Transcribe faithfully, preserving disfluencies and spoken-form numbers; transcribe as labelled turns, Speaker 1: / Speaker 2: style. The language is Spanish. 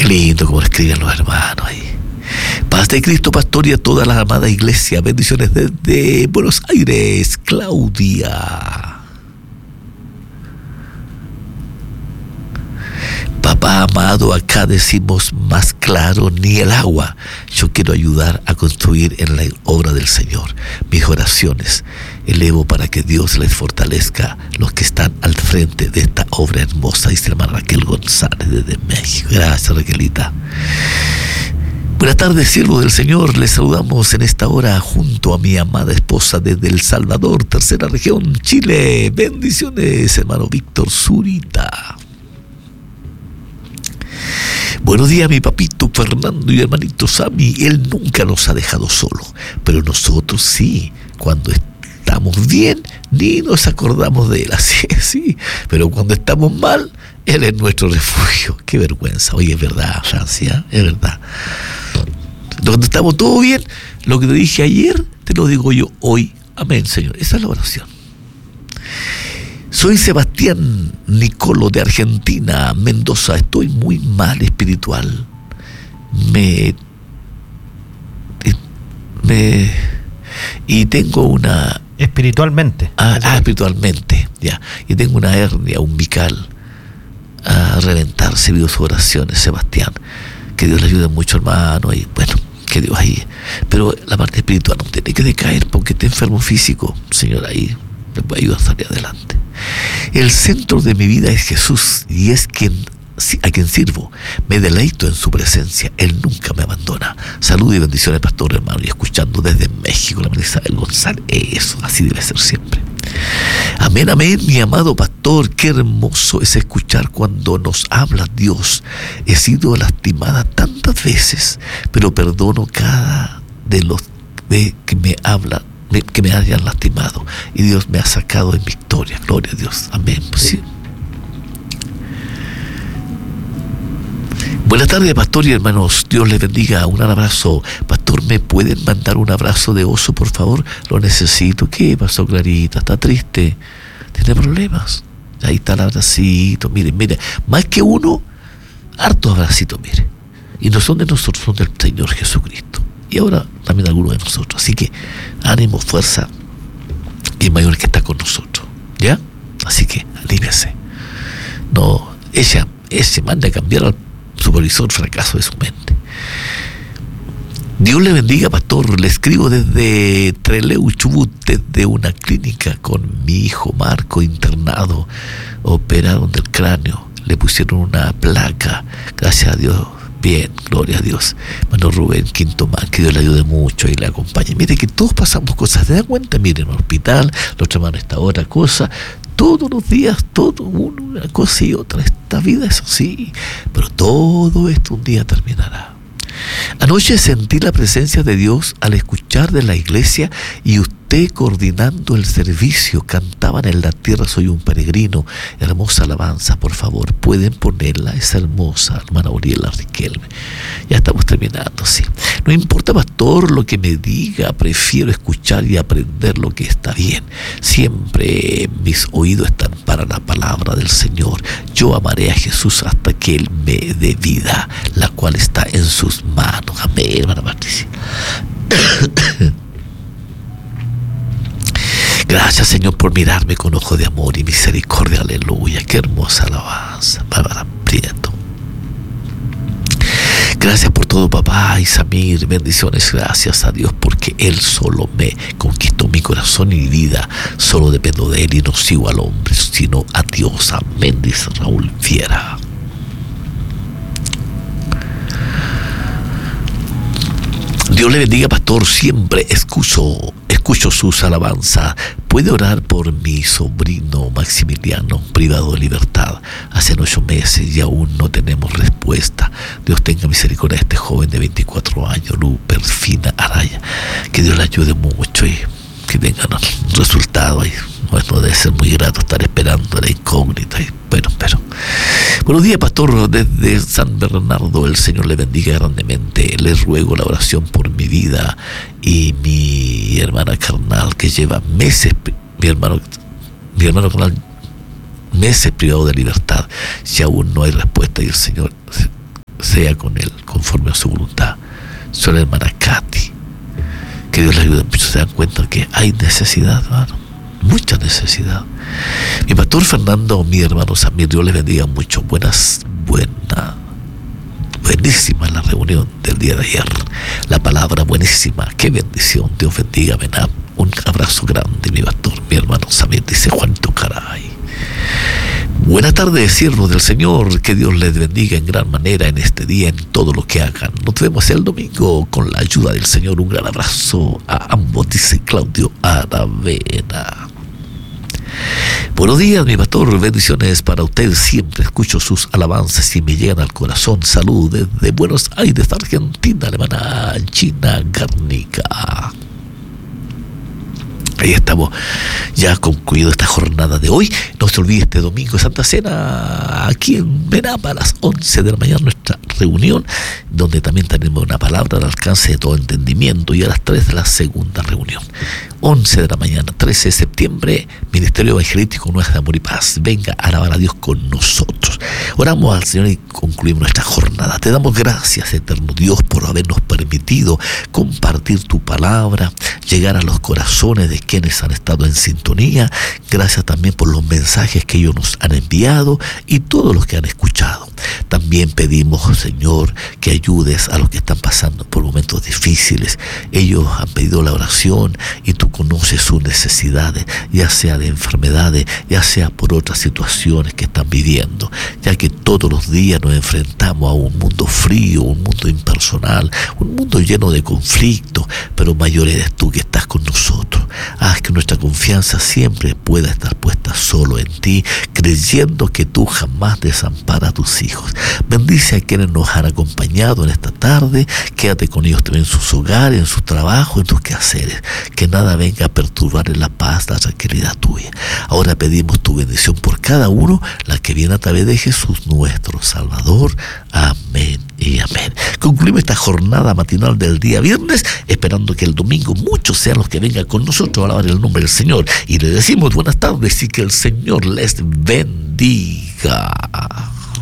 Speaker 1: Qué lindo como escriben los hermanos ahí. Paz de Cristo, pastor, y a toda la amada iglesia. Bendiciones desde Buenos Aires, Claudia. Papá amado, acá decimos más claro ni el agua. Yo quiero ayudar a construir en la obra del Señor. Mis oraciones elevo para que Dios les fortalezca los que están al frente de esta obra hermosa, dice la hermana Raquel González desde México. Gracias, Raquelita. Buenas tardes, siervos del Señor. Les saludamos en esta hora junto a mi amada esposa desde El Salvador, tercera región, Chile. Bendiciones, hermano Víctor Zurita. Buenos días, mi papito Fernando y hermanito Sammy. Él nunca nos ha dejado solo, pero nosotros sí. Cuando estamos bien, ni nos acordamos de él. Así es, sí. Pero cuando estamos mal, él es nuestro refugio. Qué vergüenza. Oye, es verdad, Francia, es verdad. Cuando estamos todo bien, lo que te dije ayer, te lo digo yo hoy. Amén, Señor. Esa es la oración. Soy Sebastián Nicolo de Argentina, Mendoza. Estoy muy mal espiritual. Me, me y tengo una
Speaker 2: espiritualmente.
Speaker 1: Ah, ah, espiritualmente, ya. Y tengo una hernia umbilical a reventarse. Pido sus oraciones, Sebastián. Que Dios le ayude mucho, hermano. Y bueno, que Dios ahí. Pero la parte espiritual no tiene que decaer porque esté enfermo físico, Señor, ahí me puede ayudar a salir adelante. El centro de mi vida es Jesús y es quien, a quien sirvo. Me deleito en su presencia. Él nunca me abandona. Salud y bendiciones, pastor, hermano. Y escuchando desde México, la hermana Isabel González. Eso, así debe ser siempre. Amén, amén, mi amado pastor. Qué hermoso es escuchar cuando nos habla Dios. He sido lastimada tantas veces, pero perdono cada de los de que me habla, que me hayan lastimado, y Dios me ha sacado en victoria. Gloria a Dios, amén. Pues sí. Buenas tardes, pastor y hermanos. Dios les bendiga. Un abrazo. Pastor, ¿me pueden mandar un abrazo de oso, por favor? Lo necesito. ¿Qué pasó, Clarita? ¿Está triste? ¿Tiene problemas? Ahí está el abracito. Miren, miren, más que uno, hartos abracitos, miren. Y no son de nosotros, son del Señor Jesucristo. Y ahora también algunos de nosotros. Así que ánimo, fuerza, y mayor que está con nosotros, ¿ya? Así que anímese. No, ella, ese manda a cambiar al supervisor fracaso de su mente. Dios le bendiga, pastor. Le escribo desde Trelew, Chubut, desde una clínica con mi hijo Marco internado. Operaron del cráneo, le pusieron una placa. Gracias a Dios. Bien, gloria a Dios. Hermano Rubén Quintomán, que Dios le ayude mucho y le acompañe. Mire que todos pasamos cosas, ¿te das cuenta? Miren, en el hospital, la otra mano está otra cosa. Todos los días, todo, una cosa y otra. Esta vida es así, pero todo esto un día terminará. Anoche sentí la presencia de Dios al escuchar de la iglesia y usted coordinando el servicio. Cantaban en la tierra soy un peregrino. Hermosa alabanza, por favor, pueden ponerla, es hermosa, hermana Uriela Riquelme. Ya estamos terminando, sí. No importa, pastor, lo que me diga, prefiero escuchar y aprender lo que está bien. Siempre mis oídos están para la palabra del Señor. Yo amaré a Jesús hasta que Él me dé vida, la cual está en sus manos. Amén, hermana Patricia. Gracias, Señor, por mirarme con ojo de amor y misericordia. Aleluya. Qué hermosa alabanza, Bárbara Prieto. Gracias por todo, papá y Samir. Bendiciones, gracias a Dios, porque Él solo me conquistó mi corazón y mi vida. Solo dependo de Él y no sigo al hombre, sino a Dios. Amén, dice Raúl Fiera. Dios le bendiga, pastor. Siempre escucho, escucho sus alabanzas. Puede orar por mi sobrino Maximiliano, privado de libertad hace ocho meses y aún no tenemos respuesta. Dios tenga misericordia de este joven de veinticuatro años, Luperfina Araya. Que Dios le ayude mucho y que tengan un resultado ahí. No debe ser muy grato estar esperando la incógnita. Y bueno, pero buenos días, pastor, desde San Bernardo. El Señor le bendiga grandemente. Les ruego la oración por mi vida y mi hermana carnal que lleva meses, mi hermano, mi hermano carnal, meses privado de libertad. Si aún no hay respuesta y el Señor se, sea con él, conforme a su voluntad. Soy la hermana Katy. Que Dios le ayude. Muchos se dan cuenta que hay necesidad, hermano. Mucha necesidad. Mi pastor Fernando, mi hermano Samir, Dios les bendiga mucho. Buenas, buena, buenísima la reunión del día de ayer. La palabra buenísima. Qué bendición. Dios bendiga. Ven a un abrazo grande, mi pastor, mi hermano Samir, dice Juanito Caray. Buenas tardes, siervos del Señor. Que Dios les bendiga en gran manera en este día, en todo lo que hagan. Nos vemos el domingo con la ayuda del Señor. Un gran abrazo a ambos, dice Claudio Aravena. Buenos días, mi pastor. Bendiciones para usted. Siempre escucho sus alabanzas y me llegan al corazón. Salud desde Buenos Aires, Argentina, alemana, China, Garnica. Ahí estamos ya concluido esta jornada de hoy. No se olvide, este domingo Santa Cena aquí en Benapa a las once de la mañana, nuestra reunión, donde también tenemos una palabra al alcance de todo entendimiento, y a las tres de la segunda reunión. once de la mañana, trece de septiembre, Ministerio Evangelístico Nuevas de Amor y Paz. Venga a alabar a Dios con nosotros. Oramos al Señor y concluimos nuestra jornada. Te damos gracias, eterno Dios, por habernos permitido compartir tu palabra, llegar a los corazones de quienes han estado en sintonía. Gracias también por los mensajes que ellos nos han enviado y todos los que han escuchado. También pedimos, Señor, que ayudes a los que están pasando por momentos difíciles. Ellos han pedido la oración y tú conoces sus necesidades, ya sea de enfermedades, ya sea por otras situaciones que están viviendo, ya que todos los días nos enfrentamos a un mundo frío, un mundo impersonal, un mundo lleno de conflictos, pero mayor eres tú que estás con nosotros. Haz que nuestra confianza siempre pueda estar puesta solo en ti, creyendo que tú jamás desamparas a tus hijos. Bendice a quienes nos han acompañado en esta tarde. Quédate con ellos también en sus hogares, en su trabajo, en tus quehaceres. Que nada venga a perturbar en la paz, la tranquilidad tuya. Ahora pedimos tu bendición por cada uno, la que viene a través de Jesús nuestro Salvador. Amén y amén. Concluimos esta jornada matinal del día viernes, esperando que el domingo muchos sean los que vengan con nosotros a alabar el nombre del Señor. Y le decimos buenas tardes y que el Señor les bendiga.